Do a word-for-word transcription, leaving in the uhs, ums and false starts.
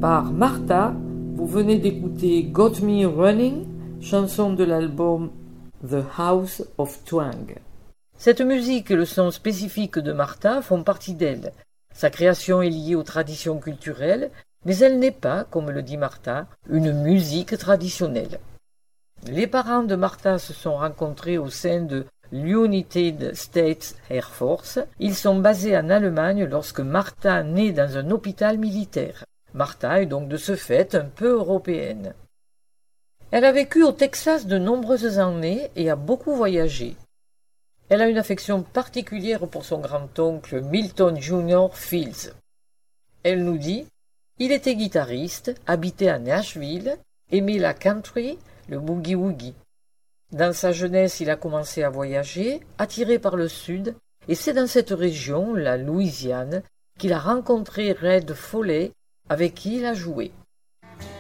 par Martha. Vous venez d'écouter Got Me Running, chanson de l'album The House of Twang. Cette musique et le son spécifique de Martha font partie d'elle. Sa création est liée aux traditions culturelles, mais elle n'est pas, comme le dit Martha, une musique traditionnelle. Les parents de Martha se sont rencontrés au sein de l'United States Air Force. Ils sont basés en Allemagne lorsque Martha naît dans un hôpital militaire. Martha est donc de ce fait un peu européenne. Elle a vécu au Texas de nombreuses années et a beaucoup voyagé. Elle a une affection particulière pour son grand-oncle Milton Junior Fields. Elle nous dit « Il était guitariste, habitait à Nashville, aimait la country, le boogie-woogie. Dans sa jeunesse, il a commencé à voyager, attiré par le sud, et c'est dans cette région, la Louisiane, qu'il a rencontré Red Foley, avec qui il a joué.